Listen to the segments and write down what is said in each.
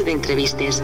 de entrevistes.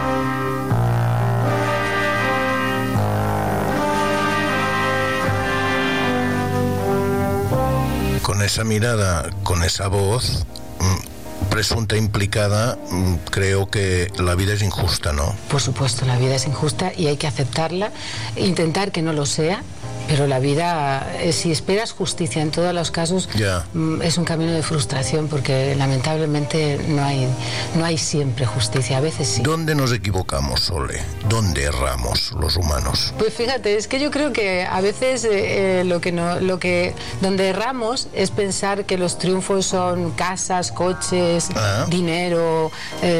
Con esa mirada, con esa voz presunta implicada, creo que la vida es injusta, ¿no? Por supuesto, la vida es injusta y hay que aceptarla, intentar que no lo sea. Pero la vida, si esperas justicia en todos los casos, es un camino de frustración, porque lamentablemente no hay siempre justicia, a veces sí. ¿Dónde nos equivocamos, Sole? ¿Dónde erramos los humanos? Pues fíjate, es que yo creo que a veces donde erramos es pensar que los triunfos son casas, coches, dinero,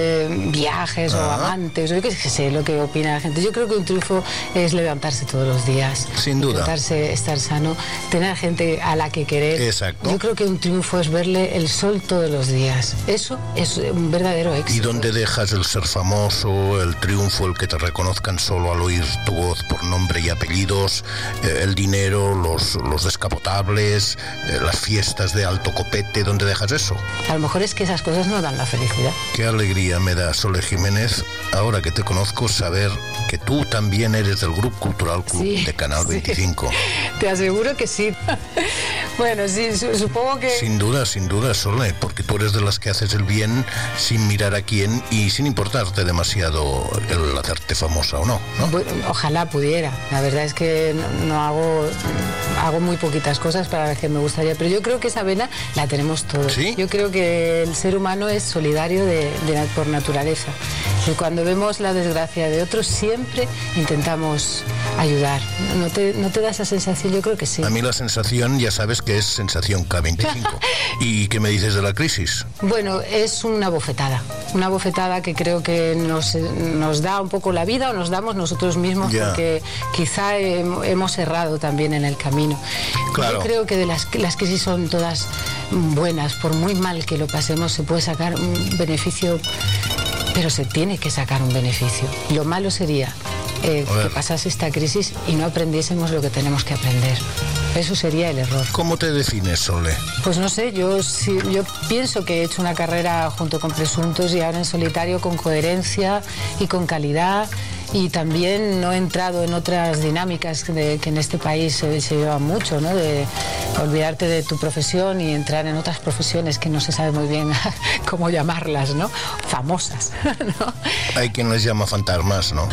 viajes o amantes, yo qué sé lo que opina la gente. Yo creo que un triunfo es levantarse todos los días. Sin duda. Estar sano, tener gente a la que querer. Exacto. Yo creo que un triunfo es verle el sol todos los días. Eso es un verdadero éxito. ¿Y dónde dejas el ser famoso, el triunfo, el que te reconozcan solo al oír tu voz por nombre y apellidos, el dinero, los descapotables, las fiestas de alto copete? ¿Dónde dejas eso? A lo mejor es que esas cosas no dan la felicidad. Qué alegría me da, Sole Jiménez, ahora que te conozco, saber que tú también eres del Grup Cultural Club de Canal 25. Te aseguro que sí. Bueno, sí, supongo que... Sin duda, Sole, porque tú eres de las que haces el bien sin mirar a quién y sin importarte demasiado el hacerte famosa o no, ¿no? Bueno, ojalá pudiera. La verdad es que no hago muy poquitas cosas para las que me gustaría, pero yo creo que esa vena la tenemos todos. ¿Sí? Yo creo que el ser humano es solidario por naturaleza. Y cuando vemos la desgracia de otros, siempre intentamos ayudar. ¿No te da esa sensación? Yo creo que sí. A mí la sensación, ya sabes que es sensación K25. ¿Y qué me dices de la crisis? Bueno, es una bofetada que creo que nos da un poco la vida, o nos damos nosotros mismos, porque quizá hemos errado también en el camino. Claro. Yo creo que las crisis son todas buenas. Por muy mal que lo pasemos, se puede sacar un beneficio, pero se tiene que sacar un beneficio. Lo malo sería que pasase esta crisis y no aprendiésemos lo que tenemos que aprender. Eso sería el error. ¿Cómo te defines, Sole? Pues no sé, yo pienso que he hecho una carrera junto con Presuntos y ahora en solitario con coherencia y con calidad, y también no he entrado en otras dinámicas que en este país se llevan mucho, ¿no? De olvidarte de tu profesión y entrar en otras profesiones que no se sabe muy bien cómo llamarlas, ¿no? Famosas, ¿no? Hay quien les llama fantasmas, ¿no?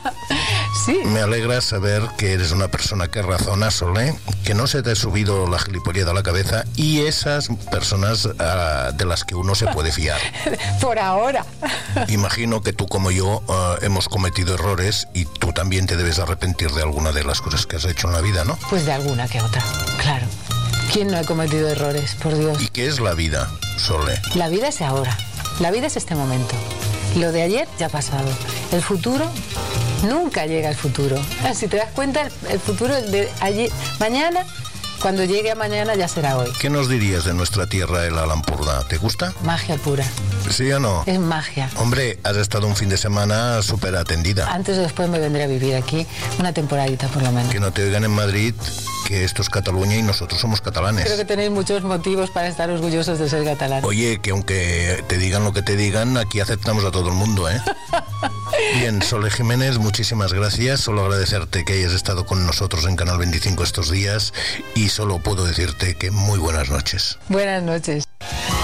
Sí. Me alegra saber que eres una persona que razona, Sole, que no se te ha subido la gilipollez a la cabeza, y esas personas de las que uno se puede fiar. Por ahora. Imagino que tú como yo hemos cometido errores, y tú también te debes arrepentir de alguna de las cosas que has hecho en la vida, ¿no? Pues de alguna que otra, claro. ¿Quién no ha cometido errores, por Dios? ¿Y qué es la vida, Sole? La vida es ahora. La vida es este momento. Lo de ayer ya ha pasado. El futuro nunca llega al futuro. Si te das cuenta, el futuro de ayer, mañana, cuando llegue a mañana ya será hoy. ¿Qué nos dirías de nuestra tierra, el Alampurdá? ¿Te gusta? Magia pura. ¿Sí o no? Es magia. Hombre, has estado un fin de semana súper atendida. Antes o después me vendré a vivir aquí una temporadita por lo menos. Que no te oigan en Madrid que esto es Cataluña y nosotros somos catalanes. Creo que tenéis muchos motivos para estar orgullosos de ser catalanes. Oye, que aunque te digan lo que te digan, aquí aceptamos a todo el mundo, ¿eh? Bien, Sole Jiménez, muchísimas gracias. Solo agradecerte que hayas estado con nosotros en Canal 25 estos días, y solo puedo decirte que muy buenas noches. Buenas noches.